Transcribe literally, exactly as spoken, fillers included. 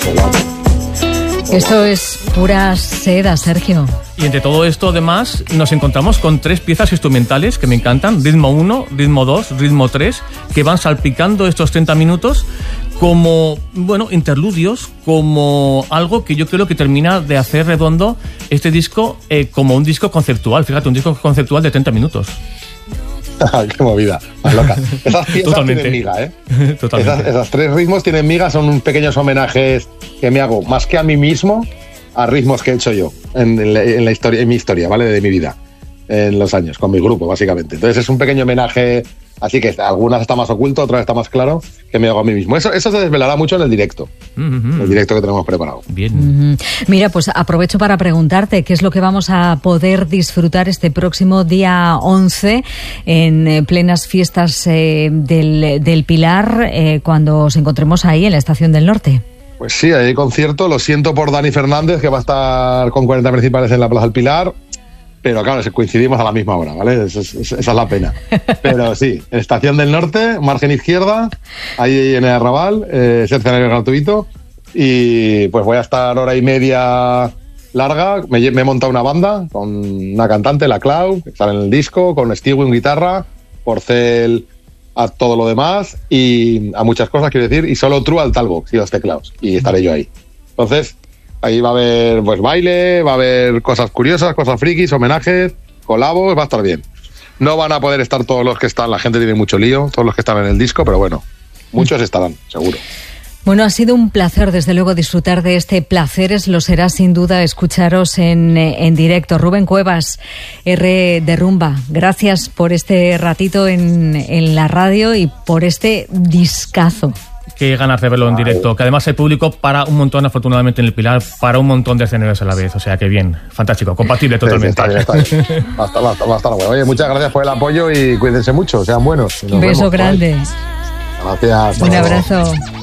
mucho guapo. Esto es pura seda, Sergio. Y entre todo esto, además, nos encontramos con tres piezas instrumentales que me encantan. Ritmo uno, ritmo dos, ritmo tres, que van salpicando estos treinta minutos como, bueno, interludios, como algo que yo creo que termina de hacer redondo este disco eh, como un disco conceptual. Fíjate, un disco conceptual de treinta minutos. Qué movida, más loca. Esas piezas Totalmente. tienen miga, ¿eh? Totalmente. Esas, esas tres ritmos tienen miga, son pequeños homenajes que me hago, más que a mí mismo, a ritmos que he hecho yo en, en, la, en la historia, en mi historia, ¿vale? De mi vida, en los años, con mi grupo, básicamente. Entonces es un pequeño homenaje, así que algunas está más oculto, otras está más claro, que me hago a mí mismo. Eso, eso se desvelará mucho en el directo, uh-huh. el directo que tenemos preparado. Bien. Uh-huh. Mira, pues aprovecho para preguntarte qué es lo que vamos a poder disfrutar este próximo día once en eh, plenas fiestas eh, del, del Pilar, eh, cuando nos encontremos ahí en la Estación del Norte. Pues sí, hay concierto. Lo siento por Dani Fernández, que va a estar con cuarenta principales en la Plaza del Pilar. Pero claro, coincidimos a la misma hora, ¿vale? Esa es, esa es la pena. Pero sí, Estación del Norte, margen izquierda, ahí en el Arrabal, eh, es escenario gratuito. Y pues voy a estar hora y media larga. Me, me he montado una banda con una cantante, la Clau, que sale en el disco, con Stewie en guitarra, Porcel a todo lo demás y a muchas cosas, quiero decir, y solo True al talbox y los teclados. Y estaré yo ahí. Entonces, ahí va a haber pues baile, va a haber cosas curiosas, cosas frikis, homenajes, colabos, va a estar bien. No van a poder estar todos los que están, la gente tiene mucho lío, todos los que están en el disco, pero bueno, muchos estarán, seguro. Bueno, ha sido un placer, desde luego, disfrutar de este Placeres. Lo será sin duda escucharos en, en directo. Rubén Cuevas, R de Rumba, gracias por este ratito en, en la radio y por este discazo. Qué ganas de verlo en directo, que además hay público para un montón, afortunadamente, en el Pilar, para un montón de escenarios a la vez, o sea que bien, fantástico, compatible totalmente. Sí, sí, está bien, está bien. Va a estar, va a estar, va a estar bueno. Oye, muchas gracias por el apoyo y cuídense mucho, sean buenos. Un beso grande. Gracias. Un abrazo.